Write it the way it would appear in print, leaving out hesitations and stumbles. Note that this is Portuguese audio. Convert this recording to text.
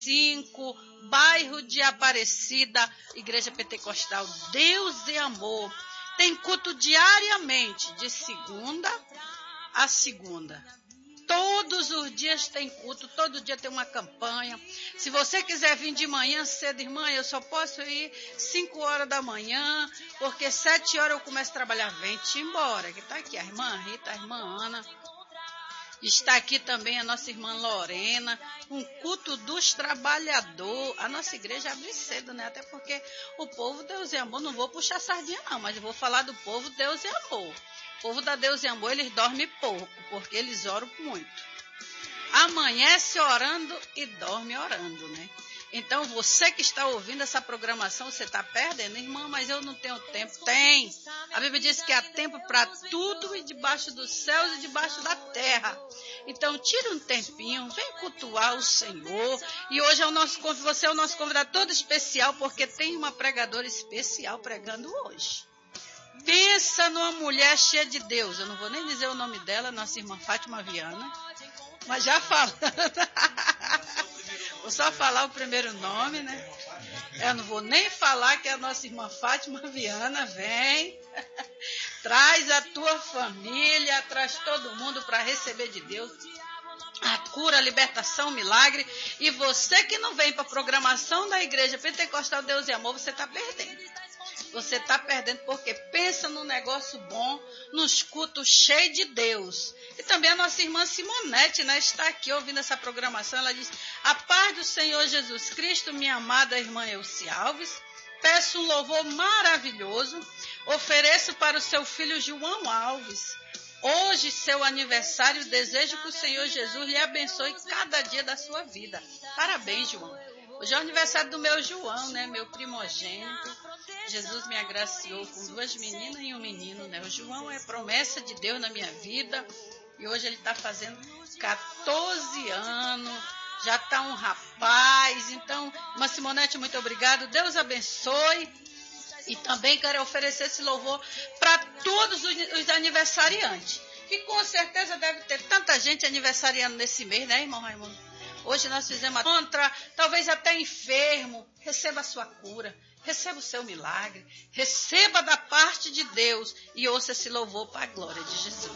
5, bairro de Aparecida, Igreja Pentecostal Deus e Amor. Tem culto diariamente, de segunda a segunda. Todos os dias tem culto, todo dia tem uma campanha. Se você quiser vir de manhã cedo, irmã, eu só posso ir 5 horas da manhã, porque 7 horas eu começo a trabalhar. Vem-te embora, que está aqui a irmã Rita, a irmã Ana. Está aqui também a nossa irmã Lorena, um culto dos trabalhadores. A nossa igreja abre cedo, né? Até porque o povo Deus e Amor, não vou puxar sardinha não, mas eu vou falar do povo Deus e Amor. O povo da Deus e Amor, eles dormem pouco, porque eles oram muito. Amanhece orando e dorme orando, né? Então, você que está ouvindo essa programação, você está perdendo, irmã, mas eu não tenho tempo. Tem. A Bíblia diz que há tempo para tudo e debaixo dos céus e debaixo da terra. Então, tira um tempinho, vem cultuar o Senhor. E hoje você é o nosso convidado todo especial, porque tem uma pregadora especial pregando hoje. Pensa numa mulher cheia de Deus. Eu não vou nem dizer o nome dela, nossa irmã Fátima Viana. Mas já falando. Vou só falar o primeiro nome, né? Eu não vou nem falar que é a nossa irmã Fátima Viana. Vem. Traz a tua família, traz todo mundo para receber de Deus a cura, a libertação, o milagre. E você que não vem para a programação da Igreja Pentecostal Deus e Amor, você está perdendo. Você está perdendo porque pensa num negócio bom, nos cultos cheios de Deus. E também a nossa irmã Simonete, né, está aqui ouvindo essa programação. Ela diz: a paz do Senhor Jesus Cristo, minha amada irmã Elci Alves. Peço um louvor maravilhoso. Ofereço para o seu filho João Alves. Hoje, seu aniversário, desejo que o Senhor Jesus lhe abençoe cada dia da sua vida. Parabéns, João. Hoje é o aniversário do meu João, né, meu primogênito. Jesus me agraciou com 2 meninas e um menino, né? O João é promessa de Deus na minha vida. E hoje ele está fazendo 14 anos. Já está um rapaz. Então, irmã Simonete, muito obrigado. Deus abençoe. E também quero oferecer esse louvor para todos os aniversariantes. Que com certeza deve ter tanta gente aniversariando nesse mês, né, irmão Raimundo? Hoje nós fizemos a contra, talvez até enfermo. Receba a sua cura. Receba o seu milagre, receba da parte de Deus e ouça esse louvor para a glória de Jesus.